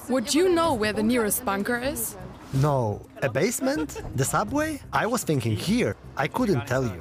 Would you know where the nearest bunker is? No, a basement? The subway? I was thinking here. I couldn't tell you.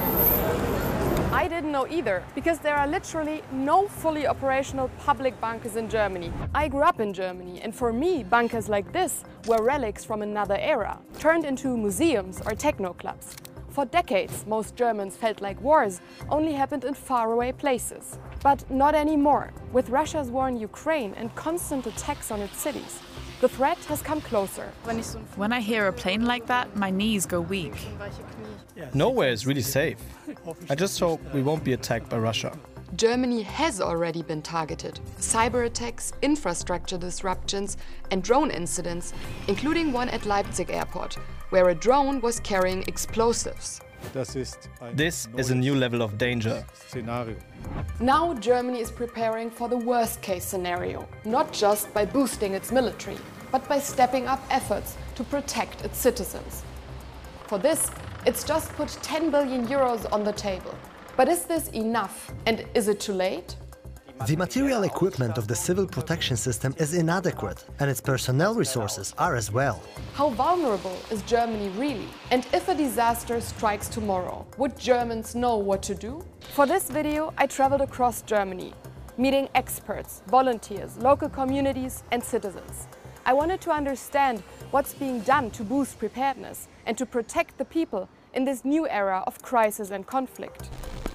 I didn't know either, because there are literally no fully operational public bunkers in Germany. I grew up in Germany, and for me, bunkers like this were relics from another era, turned into museums or techno clubs. For decades, most Germans felt like wars only happened in faraway places. But not anymore. With Russia's war in Ukraine and constant attacks on its cities, the threat has come closer. When I hear a plane like that, my knees go weak. Nowhere is really safe. I just hope we won't be attacked by Russia. Germany has already been targeted. Cyber attacks, infrastructure disruptions and drone incidents, including one at Leipzig airport, where a drone was carrying explosives. This is a new level of danger. Now Germany is preparing for the worst-case scenario, not just by boosting its military, but by stepping up efforts to protect its citizens. For this, it's just put 10 billion euros on the table. But is this enough? And is it too late? The material equipment of the civil protection system is inadequate, and its personnel resources are as well. How vulnerable is Germany really? And if a disaster strikes tomorrow, would Germans know what to do? For this video, I traveled across Germany, meeting experts, volunteers, local communities and citizens. I wanted to understand what's being done to boost preparedness and to protect the people in this new era of crisis and conflict.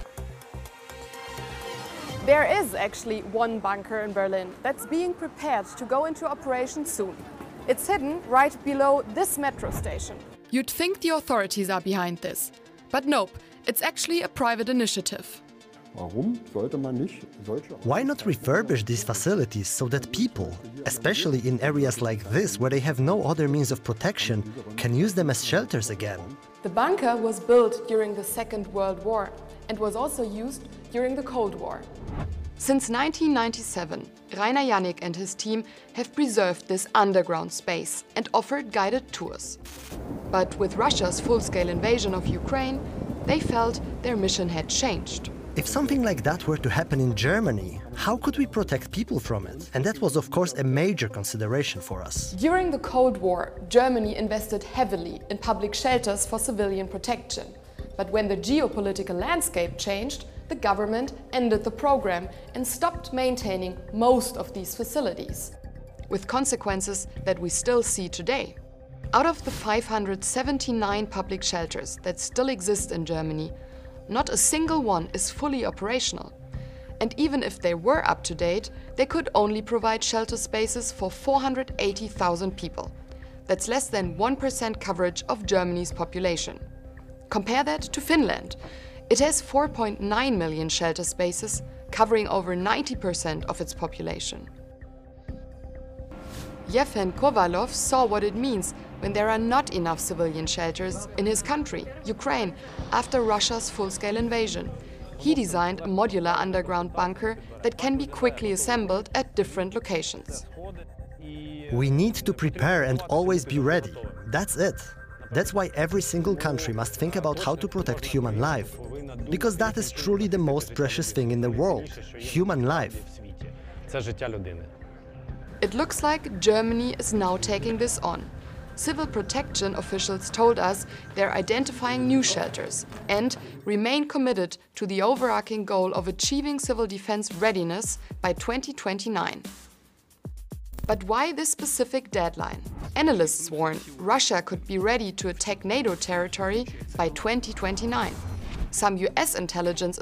There is actually one bunker in Berlin that's being prepared to go into operation soon. It's hidden right below this metro station. You'd think the authorities are behind this, but nope, it's actually a private initiative. Why not refurbish these facilities so that people, especially in areas like this where they have no other means of protection, can use them as shelters again? The bunker was built during the Second World War and was also used during the Cold War. Since 1997, Rainer Jannik and his team have preserved this underground space and offered guided tours. But with Russia's full-scale invasion of Ukraine, they felt their mission had changed. If something like that were to happen in Germany, how could we protect people from it? And that was, of course, a major consideration for us. During the Cold War, Germany invested heavily in public shelters for civilian protection. But when the geopolitical landscape changed, the government ended the program and stopped maintaining most of these facilities, with consequences that we still see today. Out of the 579 public shelters that still exist in Germany, not a single one is fully operational. And even if they were up to date, they could only provide shelter spaces for 480,000 people. That's less than 1% coverage of Germany's population. Compare that to Finland. It has 4.9 million shelter spaces, covering over 90% of its population. Yevhen Kovalov saw what it means when there are not enough civilian shelters in his country, Ukraine, after Russia's full-scale invasion. He designed a modular underground bunker that can be quickly assembled at different locations. We need to prepare and always be ready. That's it. That's why every single country must think about how to protect human life. Because that is truly the most precious thing in the world, human life. It looks like Germany is now taking this on. Civil protection officials told us they're identifying new shelters and remain committed to the overarching goal of achieving civil defense readiness by 2029. But why this specific deadline? Analysts warn Russia could be ready to attack NATO territory by 2029. Some US intelligence